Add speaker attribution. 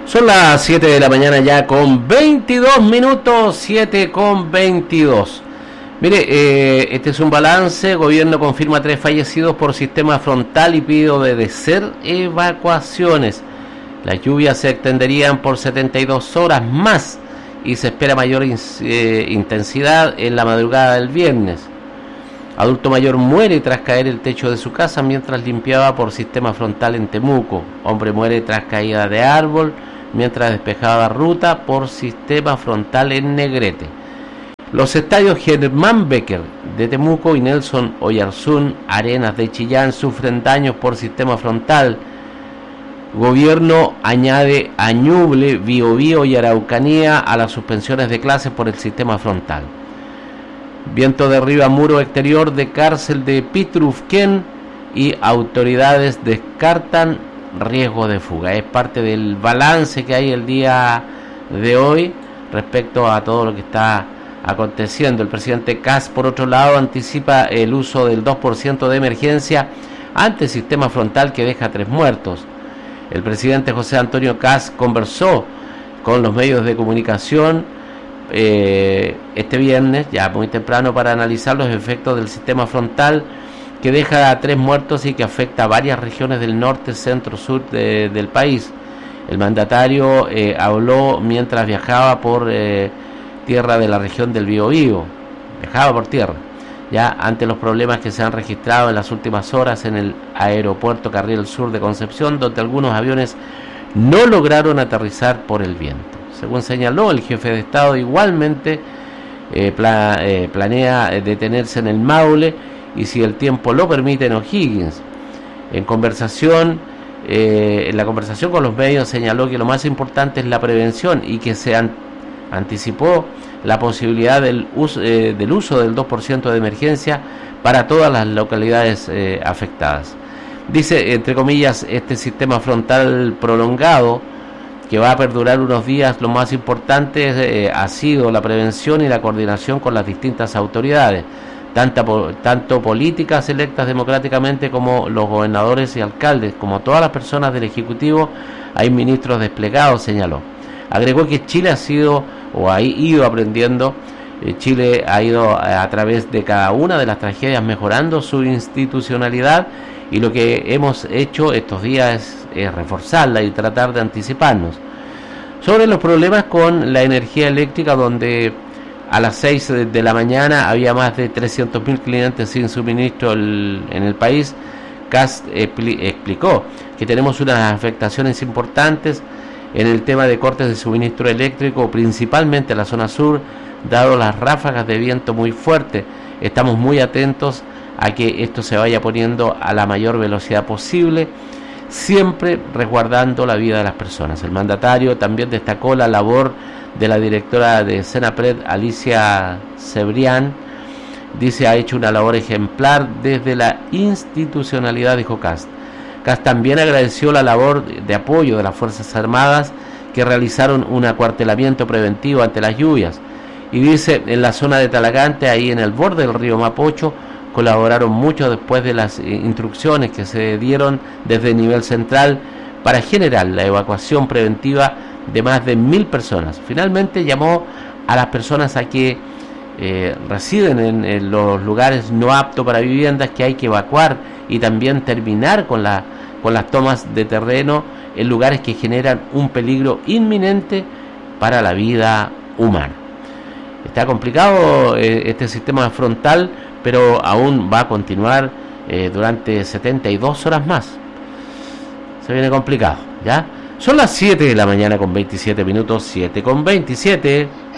Speaker 1: Son las 7 de la mañana ya con 22 minutos, 7 con 22. Mire, este es un balance. Gobierno confirma 3 fallecidos por sistema frontal y pide obedecer evacuaciones. Las lluvias se extenderían por 72 horas más y se espera mayor intensidad en la madrugada del viernes. Adulto mayor muere tras caer el techo de su casa mientras limpiaba por sistema frontal en Temuco. Hombre muere tras caída de árbol mientras despejaba ruta por sistema frontal en Negrete. Los estadios Germán Becker de Temuco y Nelson Oyarzún Arenas de Chillán sufren daños por sistema frontal. Gobierno añade a Ñuble, Biobío y Araucanía a las suspensiones de clases por el sistema frontal. Viento derriba muro exterior de cárcel de Pitrufquén y autoridades descartan riesgo de fuga. Es parte del balance que hay el día de hoy respecto a todo lo que está aconteciendo. El presidente Kast, por otro lado, anticipa el uso del 2% de emergencia ante el sistema frontal que deja 3 muertos. El presidente José Antonio Kast conversó con los medios de comunicación este viernes, ya muy temprano, para analizar los efectos del sistema frontal que deja a 3 muertos y que afecta a varias regiones del norte, centro, sur del país. El mandatario habló mientras viajaba por tierra de la región del Biobío, viajaba por tierra, ya ante los problemas que se han registrado en las últimas horas en el aeropuerto Carril Sur de Concepción, donde algunos aviones no lograron aterrizar por el viento. Según señaló el jefe de Estado, igualmente planea detenerse en el Maule y, si el tiempo lo permite, en O'Higgins. En la conversación con los medios señaló que lo más importante es la prevención y que se anticipó la posibilidad del uso del 2% de emergencia para todas las localidades afectadas. Dice, entre comillas, este sistema frontal prolongado que va a perdurar unos días, lo más importante ha sido la prevención y la coordinación con las distintas autoridades, tanto políticas electas democráticamente como los gobernadores y alcaldes, como todas las personas del Ejecutivo. Hay ministros desplegados, señaló. Agregó que Chile ha ido aprendiendo. Chile ha ido a través de cada una de las tragedias mejorando su institucionalidad, y lo que hemos hecho estos días es reforzarla y tratar de anticiparnos. Sobre los problemas con la energía eléctrica, donde a las 6 de la mañana había más de 300.000 clientes sin suministro en el país, Kast explicó que tenemos unas afectaciones importantes en el tema de cortes de suministro eléctrico, principalmente en la zona sur, dado las ráfagas de viento muy fuertes. Estamos muy atentos a que esto se vaya poniendo a la mayor velocidad posible, siempre resguardando la vida de las personas. El mandatario también destacó la labor de la directora de Senapred, Alicia Cebrián. Dice, ha hecho una labor ejemplar desde la institucionalidad, dijo Kast. Kast también agradeció la labor de apoyo de las Fuerzas Armadas, que realizaron un acuartelamiento preventivo ante las lluvias. Y dice, en la zona de Talagante, ahí en el borde del río Mapocho, colaboraron mucho después de las instrucciones que se dieron desde el nivel central para generar la evacuación preventiva de más de 1.000 personas. Finalmente llamó a las personas a que residen en los lugares no aptos para viviendas, que hay que evacuar, y también terminar con las tomas de terreno en lugares que generan un peligro inminente para la vida humana. Está complicado este sistema frontal, pero aún va a continuar durante 72 horas más. Se viene complicado, ¿ya? Son las 7 de la mañana con 27 minutos, 7 con 27.